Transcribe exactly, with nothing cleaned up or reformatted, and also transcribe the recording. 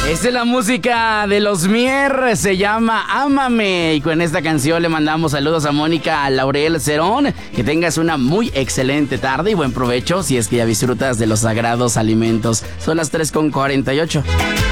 Esta es la música de los Mier, se llama Ámame. Y con esta canción le mandamos saludos a Mónica Laurel Cerón. Que tengas una muy excelente tarde y buen provecho si es que ya disfrutas de los sagrados alimentos. Son las tres con cuarenta y ocho.